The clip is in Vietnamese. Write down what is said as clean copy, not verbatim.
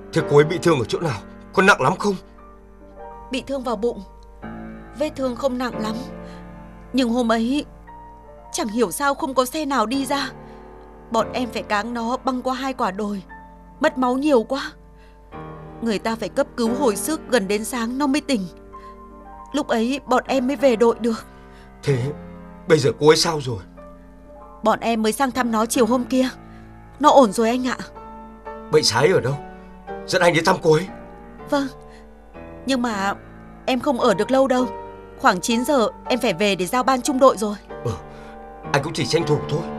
Thế cô ấy bị thương ở chỗ nào? Có nặng lắm không? Bị thương vào bụng. Vết thương không nặng lắm, nhưng hôm ấy chẳng hiểu sao không có xe nào đi ra. Bọn em phải cáng nó băng qua 2 quả đồi, mất máu nhiều quá. Người ta phải cấp cứu hồi sức gần đến sáng nó mới tỉnh. Lúc ấy bọn em mới về đội được. Thế bây giờ cô ấy sao rồi? Bọn em mới sang thăm nó chiều hôm kia. Nó ổn rồi anh ạ. Bệnh sái ở đâu? Dẫn anh đến thăm cô ấy. Vâng, nhưng mà em không ở được lâu đâu. Khoảng 9 giờ em phải về để giao ban trung đội rồi. Anh cũng chỉ tranh thủ thôi.